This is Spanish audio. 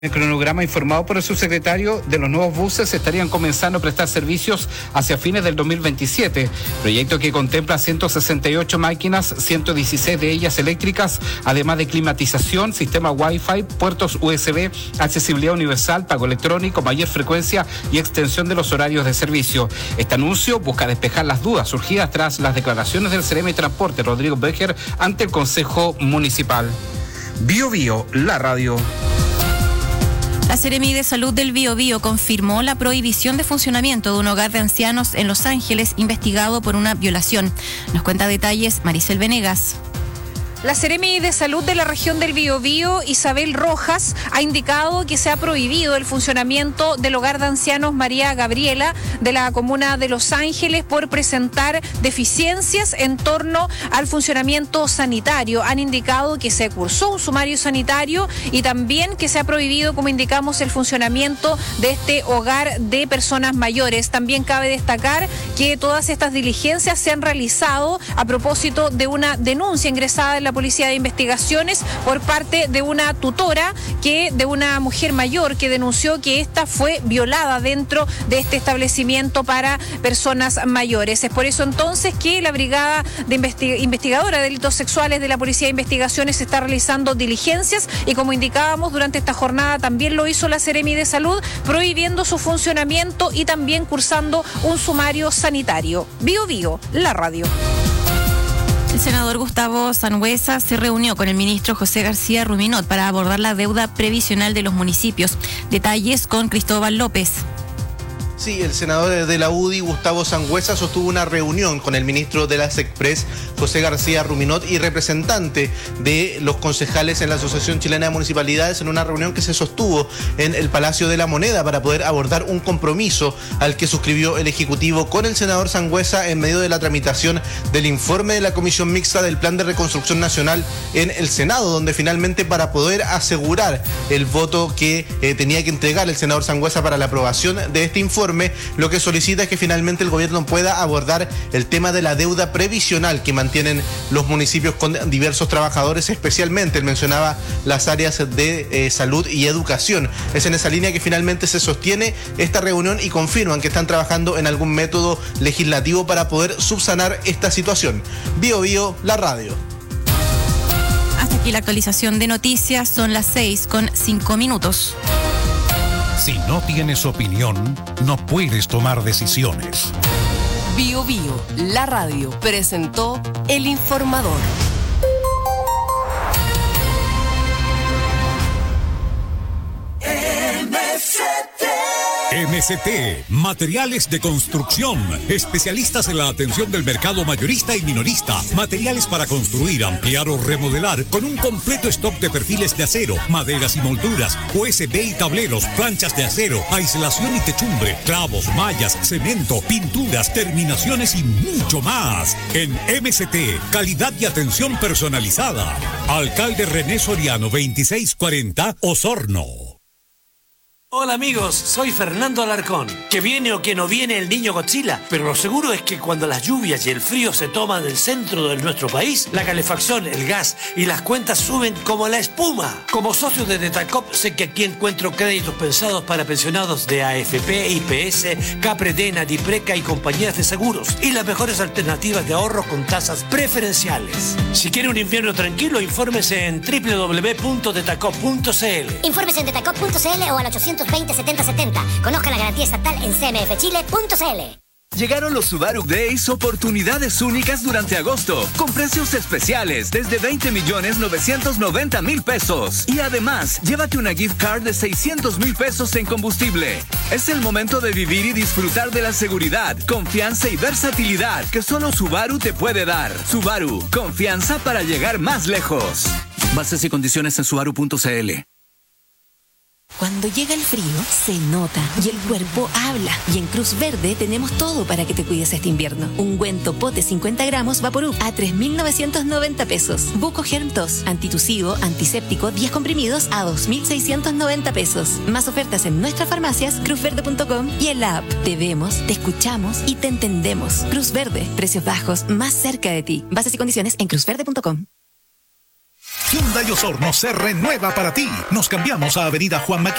El cronograma informado por el subsecretario de los nuevos buses estarían comenzando a prestar servicios hacia fines del 2027, proyecto que contempla 168 máquinas, 116 de ellas eléctricas, además de climatización, sistema Wi-Fi, puertos USB, accesibilidad universal, pago electrónico, mayor frecuencia y extensión de los horarios de servicio. Este anuncio busca despejar las dudas surgidas tras las declaraciones del CRM de Transporte, Rodrigo Becher, ante el Consejo Municipal. Bio Bio, la radio. La Seremi de Salud del Biobío confirmó la prohibición de funcionamiento de un hogar de ancianos en Los Ángeles investigado por una violación. Nos cuenta detalles Maricel Venegas. La Seremi de Salud de la región del Biobío, Isabel Rojas, ha indicado que se ha prohibido el funcionamiento del hogar de ancianos María Gabriela de la comuna de Los Ángeles por presentar deficiencias en torno al funcionamiento sanitario. Han indicado que se cursó un sumario sanitario y también que se ha prohibido, como indicamos, el funcionamiento de este hogar de personas mayores. También cabe destacar que todas estas diligencias se han realizado a propósito de una denuncia ingresada en la Policía de Investigaciones por parte de una tutora de una mujer mayor que denunció que esta fue violada dentro de este establecimiento para personas mayores. Es por eso entonces que la Brigada de Investigadora de Delitos Sexuales de la Policía de Investigaciones está realizando diligencias y, como indicábamos, durante esta jornada también lo hizo la Seremi de Salud, prohibiendo su funcionamiento y también cursando un sumario sanitario. Bio Bio, la radio. El senador Gustavo Sangüesa se reunió con el ministro José García Ruminot para abordar la deuda previsional de los municipios. Detalles con Cristóbal López. Sí, el senador de la UDI, Gustavo Sangüesa, sostuvo una reunión con el ministro de las Express, José García Ruminot, y representante de los concejales en la Asociación Chilena de Municipalidades, en una reunión que se sostuvo en el Palacio de la Moneda para poder abordar un compromiso al que suscribió el Ejecutivo con el senador Sangüesa en medio de la tramitación del informe de la Comisión Mixta del Plan de Reconstrucción Nacional en el Senado, donde finalmente, para poder asegurar el voto que tenía que entregar el senador Sangüesa para la aprobación de este informe, lo que solicita es que finalmente el gobierno pueda abordar el tema de la deuda previsional que mantienen los municipios con diversos trabajadores, especialmente él mencionaba las áreas de salud y educación. Es en esa línea que finalmente se sostiene esta reunión y confirman que están trabajando en algún método legislativo para poder subsanar esta situación. Bio Bio, la radio. Hasta aquí la actualización de noticias, son las 6:05. Si no tienes opinión, no puedes tomar decisiones. Bio Bio, la radio, presentó El Informador. MCT, materiales de construcción, especialistas en la atención del mercado mayorista y minorista, materiales para construir, ampliar o remodelar, con un completo stock de perfiles de acero, maderas y molduras, USB y tableros, planchas de acero, aislación y techumbre, clavos, mallas, cemento, pinturas, terminaciones y mucho más. En MCT, calidad y atención personalizada. Alcalde René Soriano, 2640, Osorno. Hola amigos, soy Fernando Alarcón. Que viene o que no viene el niño Godzilla, pero lo seguro es que cuando las lluvias y el frío se toman el centro de nuestro país, la calefacción, el gas y las cuentas suben como la espuma. Como socio de Detacop, sé que aquí encuentro créditos pensados para pensionados de AFP, IPS, Capredena, Dipreca y compañías de seguros, y las mejores alternativas de ahorro con tasas preferenciales. Si quiere un invierno tranquilo, infórmese en www.detacop.cl. Infórmese en detacop.cl o al 820-7070. Conozca la garantía estatal en cmfchile.cl. Llegaron los Subaru Days, oportunidades únicas durante agosto, con precios especiales desde 20,990,000 pesos. Y además, llévate una gift card de 600,000 pesos en combustible. Es el momento de vivir y disfrutar de la seguridad, confianza y versatilidad que solo Subaru te puede dar. Subaru, confianza para llegar más lejos. Bases y condiciones en subaru.cl. Cuando llega el frío, se nota y el cuerpo habla. Y en Cruz Verde tenemos todo para que te cuides este invierno. Ungüento pote 50 gramos Vaporub a 3,990 pesos. Buco Germ Tos, antitusivo, antiséptico, 10 comprimidos a 2,690 pesos. Más ofertas en nuestras farmacias, cruzverde.com y en la app. Te vemos, te escuchamos y te entendemos. Cruz Verde, precios bajos más cerca de ti. Bases y condiciones en cruzverde.com. Hyundai Osorno se renueva para ti. Nos cambiamos a Avenida Juan Maquin